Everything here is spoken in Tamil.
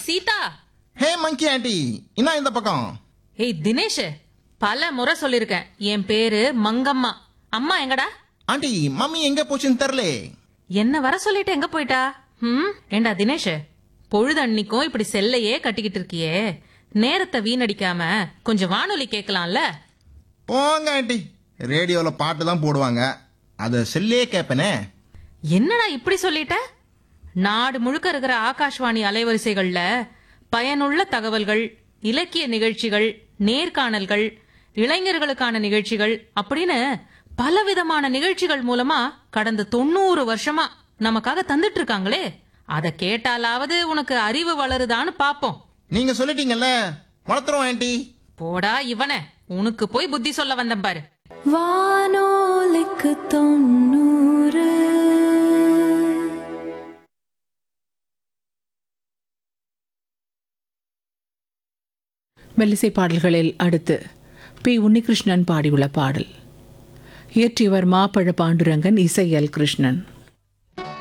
சீதா. ஹே மங்கி ஆண்டி, என்ன இந்த பக்கம்? ஏய் தினேஷ், பல முறை சொல்லிருக்கேன், என் பேரு மங்கம்மா. அம்மா எங்கடா? ஆண்டி, மம்மி எங்க போச்சுன்னு தெரியல. என்ன வர சொல்லிட்டு எங்க போயிட்டா? ஏண்டா தினேஷ், பொழுது அன்னிக்கும் இப்படி செல்லையே கட்டிக்கிட்டு இருக்கியே, நேரத்தை வீணடிக்காம கொஞ்சம் வானொலி கேட்கலாம்ல? போங்க ஆண்டி, ரேடியோல பாட்டு தான் போடுவாங்க, அத செல்லே கேப்பனே. என்னடா இப்படி சொல்லிட்ட? நாடு முழுக்க இருக்கிற ஆகாஷ்வாணி அலைவரிசைகள்ல பயனுள்ள தகவல்கள், இலக்கிய நிகழ்ச்சிகள், நேர்காணல்கள், இளைஞர்களுக்கான நிகழ்ச்சிகள் அப்படின்னு பலவிதமான நிகழ்ச்சிகள் மூலமா கடந்த 90 வருஷமா நமக்காக தந்துட்டு இருக்காங்களே, அத கேட்டாலாவது உனக்கு அறிவு வளருதான்னு பாப்போம். நீங்க சொல்லிட்டீங்கல்ல, வளர்த்துறோம் ஆண்டி. போடா இவனே, உனக்கு போய் புத்தி சொல்ல வந்தேன் பாரு. வானோலிக்கு 90. மெல்லிசை பாடல்களில் அடுத்து பி உன்னிகிருஷ்ணன் பாடியுள்ள பாடல். இயற்றியவர் மாப்பழ பாண்டுரங்கன், இசை எல் கிருஷ்ணன்.